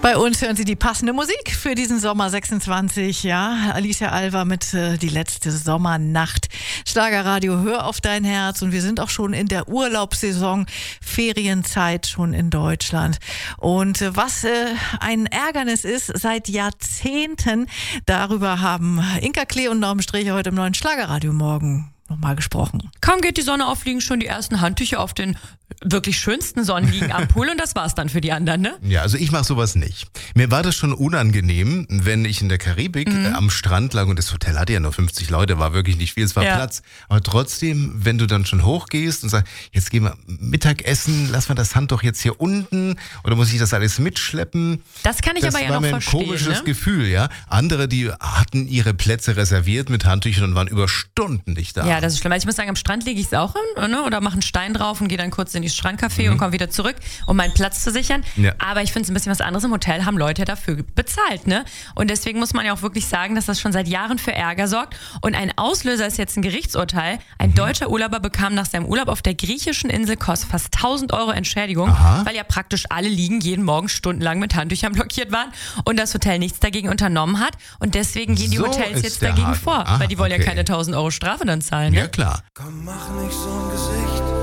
Bei uns hören Sie die passende Musik für diesen Sommer 26. Ja, Alicia Alva mit Die letzte Sommernacht. Schlagerradio, hör auf dein Herz. Und wir sind auch schon in der Urlaubssaison, Ferienzeit schon in Deutschland. Und was ein Ärgernis ist, seit Jahrzehnten, darüber haben Inka Klee und Norm Strächer heute im neuen Schlagerradio morgen nochmal gesprochen. Kaum geht die Sonne auf, liegen schon die ersten Handtücher auf den wirklich schönsten Sonnenliegen am Pool und das war's dann für die anderen, ne? Ja, also ich mache sowas nicht. Mir war das schon unangenehm, wenn ich in der Karibik am Strand lag und das Hotel hatte ja nur 50 Leute, war wirklich nicht viel, es war Platz. Aber trotzdem, wenn du dann schon hochgehst und sagst, jetzt gehen wir Mittagessen, lass mal das Handtuch jetzt hier unten oder muss ich das alles mitschleppen? Das kann ich aber ja noch verstehen. Das war mir ein komisches Gefühl, ja. Andere, die hatten ihre Plätze reserviert mit Handtüchern und waren über Stunden nicht da. Ja, das ist schlimm. Also ich muss sagen, am Strand lege ich es auch hin, ne? Oder mache einen Stein drauf und gehe dann kurz in die Strandcafé und komme wieder zurück, um meinen Platz zu sichern. Ja. Aber ich finde es ein bisschen was anderes. Im Hotel haben Leute dafür bezahlt, ne? Und deswegen muss man ja auch wirklich sagen, dass das schon seit Jahren für Ärger sorgt. Und ein Auslöser ist jetzt ein Gerichtsurteil. Ein deutscher Urlauber bekam nach seinem Urlaub auf der griechischen Insel Kos fast 1.000 Euro Entschädigung, weil ja praktisch alle Liegen jeden Morgen stundenlang mit Handtüchern blockiert waren und das Hotel nichts dagegen unternommen hat. Und deswegen gehen die Hotels jetzt dagegen vor, weil die wollen ja keine 1.000 Euro Strafe dann zahlen. Ne? Ja, klar. Komm, mach nicht so ein Gesicht.